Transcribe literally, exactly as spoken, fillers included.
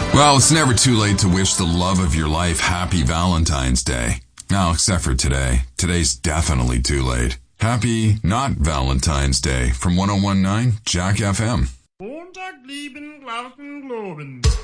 Well, it's never too late to wish the love of your life happy Valentine's Day. Now, except for today. Today's definitely too late. Happy not Valentine's Day from one oh one point nine Jack F M. Montag lieben, glauben, globen.